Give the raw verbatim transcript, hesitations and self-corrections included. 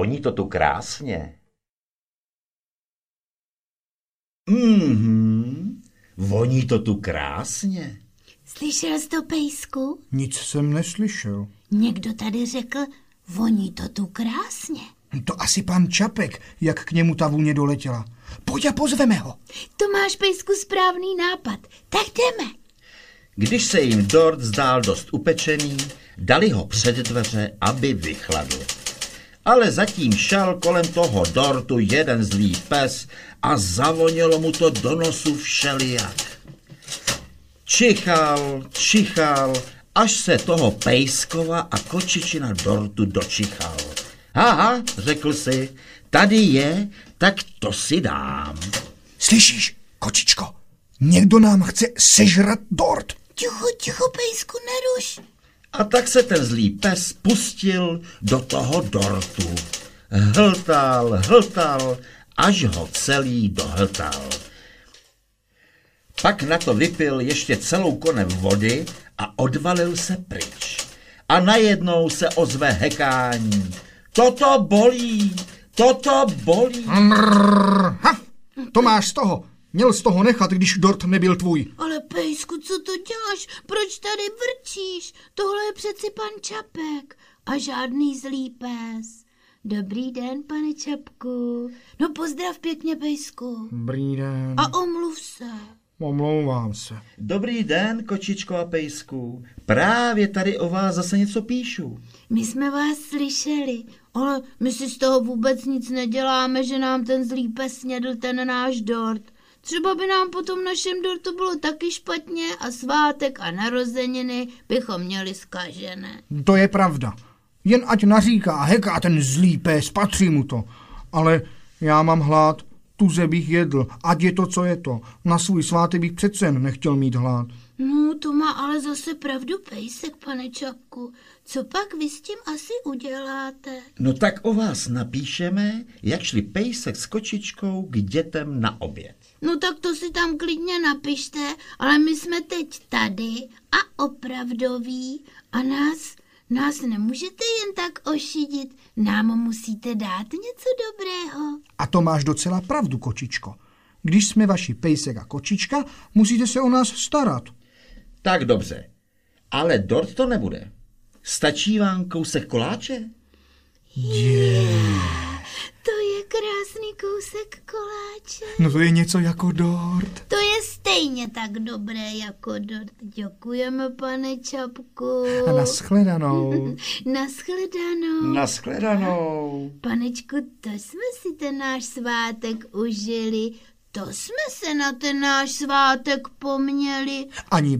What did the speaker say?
Voní to tu krásně. Mhm, voní to tu krásně. Slyšel jsi to, Pejsku? Nic jsem neslyšel. Někdo tady řekl, voní to tu krásně. To asi pan Čapek, jak k němu ta vůně doletěla. Pojď a pozveme ho. To máš, Pejsku, správný nápad. Tak jdeme. Když se jim dort zdál dost upečený, dali ho před dveře, aby vychladl. Ale zatím šel kolem toho dortu jeden zlý pes a zavonilo mu to do nosu všelijak. Čichal, čichal, až se toho Pejskova a kočičina dortu dočichal. Aha, řekl si, tady je, tak to si dám. Slyšíš, kočičko, někdo nám chce sežrat dort. Ticho, ticho, Pejsku, neruš. A tak se ten zlý pes pustil do toho dortu. Hltal, hltal, až ho celý dohltal. Pak na to vypil ještě celou konev vody a odvalil se pryč. A najednou se ozve hekání. Toto bolí, toto bolí. Mrrr, ha, to máš z toho. Měl z toho nechat, když dort nebyl tvůj. Ale Pejsku, co to děláš? Proč tady vrčíš? Tohle je přeci pan Čapek a žádný zlý pes. Dobrý den, pane Čapku. No pozdrav pěkně, Pejsku. Dobrý den. A omluv se. Omlouvám se. Dobrý den, kočičko a Pejsku. Právě tady o vás zase něco píšu. My jsme vás slyšeli, ale my si z toho vůbec nic neděláme, že nám ten zlý pes snědl ten náš dort. Třeba by nám po tom našem dortu bylo taky špatně a svátek a narozeniny bychom měli zkažené. To je pravda. Jen ať naříká a heká ten zlý pes, patří mu to. Ale já mám hlad, tuze bych jedl, ať je to, co je to. Na svůj svátek bych přece jen nechtěl mít hlad. No, to má ale zase pravdu Pejsek, pane Čapku. Co pak vy s tím asi uděláte? No tak o vás napíšeme, jak šli Pejsek s kočičkou k dětem na oběd. No tak to si tam klidně napište, ale my jsme teď tady a opravdoví a nás, nás nemůžete jen tak ošidit. Nám musíte dát něco dobrého. A to máš docela pravdu, kočičko. Když jsme vaši Pejsek a kočička, musíte se o nás starat. Tak dobře, ale dort to nebude. Stačí vám kousek koláče? Yeah. To je krásný kousek koláče. No to je něco jako dort. To je stejně tak dobré jako dort. Děkujeme, pane Čapku. A nashledanou. Nashledanou. Nashledanou. Panečku, to jsme si ten náš svátek užili. To jsme se na ten náš svátek poměli. Ani